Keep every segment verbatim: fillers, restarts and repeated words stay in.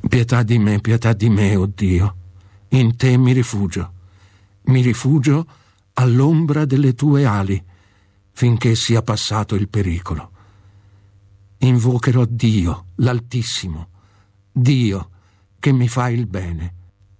Pietà di me, pietà di me, o Dio. In te mi rifugio. Mi rifugio all'ombra delle tue ali, finché sia passato il pericolo. Invocherò Dio, l'Altissimo, Dio che mi fa il bene.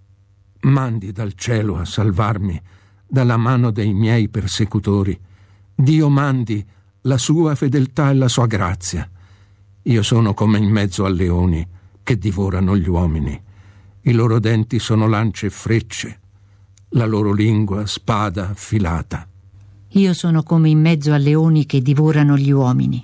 Mandi dal cielo a salvarmi dalla mano dei miei persecutori. Dio mandi la sua fedeltà e la sua grazia. Io sono come in mezzo a leoni che divorano gli uomini. I loro denti sono lance e frecce, la loro lingua spada affilata. Io sono come in mezzo a leoni che divorano gli uomini.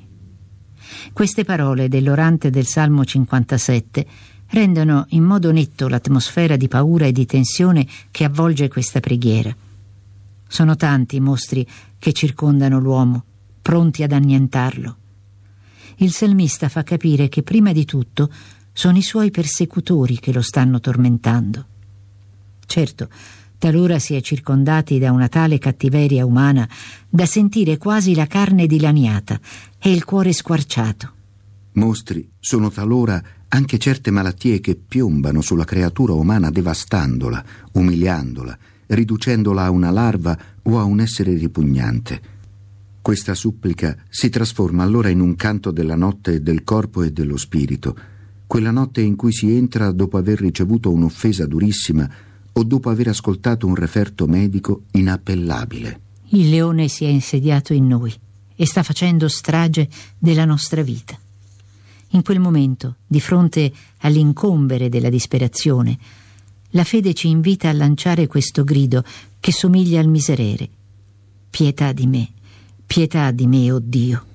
Queste parole dell'orante del Salmo cinquantasette rendono in modo netto l'atmosfera di paura e di tensione che avvolge questa preghiera. Sono tanti i mostri che circondano l'uomo, pronti ad annientarlo. Il salmista fa capire che prima di tutto sono i suoi persecutori che lo stanno tormentando. Certo, talora si è circondati da una tale cattiveria umana da sentire quasi la carne dilaniata e il cuore squarciato. Mostri sono talora anche certe malattie che piombano sulla creatura umana devastandola, umiliandola, riducendola a una larva o a un essere ripugnante. Questa supplica si trasforma allora in un canto della notte del corpo e dello spirito, quella notte in cui si entra dopo aver ricevuto un'offesa durissima o dopo aver ascoltato un referto medico inappellabile. Il leone si è insediato in noi e sta facendo strage della nostra vita. In quel momento, di fronte all'incombere della disperazione, la fede ci invita a lanciare questo grido che somiglia al miserere. Pietà di me, pietà di me, o Dio.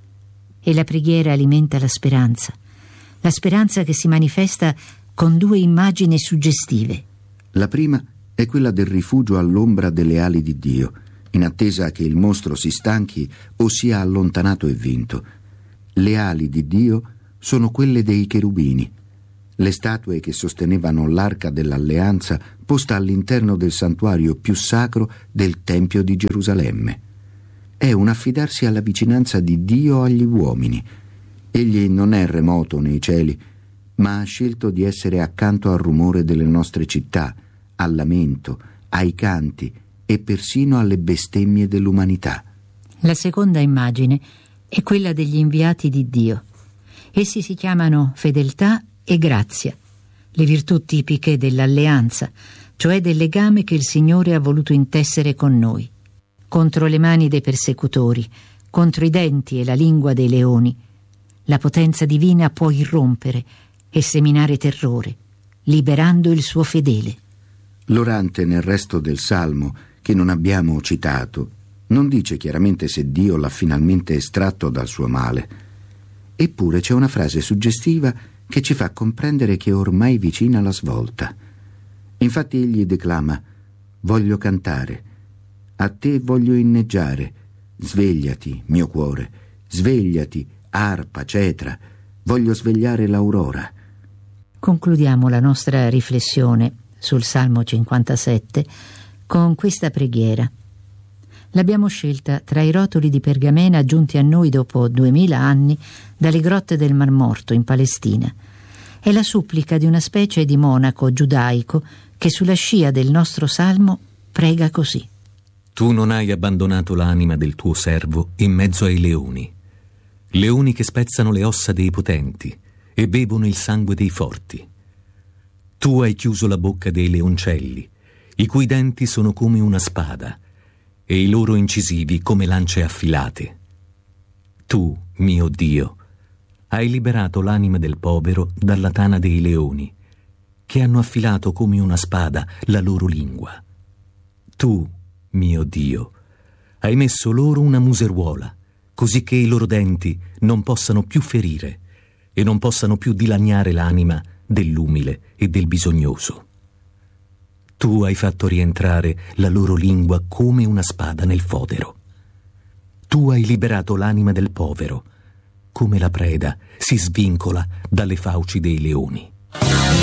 E la preghiera alimenta la speranza, la speranza che si manifesta con due immagini suggestive. La prima è quella del rifugio all'ombra delle ali di Dio, in attesa che il mostro si stanchi o sia allontanato e vinto. Le ali di Dio sono quelle dei cherubini, le statue che sostenevano l'arca dell'alleanza posta all'interno del santuario più sacro del Tempio di Gerusalemme. È un affidarsi alla vicinanza di Dio agli uomini. Egli non è remoto nei cieli, ma ha scelto di essere accanto al rumore delle nostre città, al lamento, ai canti e persino alle bestemmie dell'umanità. La seconda immagine è quella degli inviati di Dio. Essi si chiamano fedeltà e grazia, le virtù tipiche dell'alleanza, cioè del legame che il Signore ha voluto intessere con noi. Contro le mani dei persecutori, contro i denti e la lingua dei leoni, la potenza divina può irrompere e seminare terrore, liberando il suo fedele. L'orante nel resto del Salmo, che non abbiamo citato, non dice chiaramente se Dio l'ha finalmente estratto dal suo male. Eppure c'è una frase suggestiva che ci fa comprendere che è ormai vicina la svolta. Infatti egli declama: «Voglio cantare, a te voglio inneggiare, svegliati, mio cuore, svegliati, arpa, cetra, voglio svegliare l'aurora». Concludiamo la nostra riflessione sul Salmo cinquantasette con questa preghiera. L'abbiamo scelta tra i rotoli di pergamena giunti a noi dopo duemila anni dalle grotte del Mar Morto in Palestina. È la supplica di una specie di monaco giudaico che sulla scia del nostro salmo prega così: Tu non hai abbandonato l'anima del tuo servo in mezzo ai leoni, leoni che spezzano le ossa dei potenti e bevono il sangue dei forti. Tu hai chiuso la bocca dei leoncelli, i cui denti sono come una spada e i loro incisivi come lance affilate. Tu, mio Dio, hai liberato l'anima del povero dalla tana dei leoni, che hanno affilato come una spada la loro lingua. Tu, mio Dio, hai messo loro una museruola, così che i loro denti non possano più ferire e non possano più dilaniare l'anima dell'umile e del bisognoso. Tu hai fatto rientrare la loro lingua come una spada nel fodero. Tu hai liberato l'anima del povero, come la preda si svincola dalle fauci dei leoni.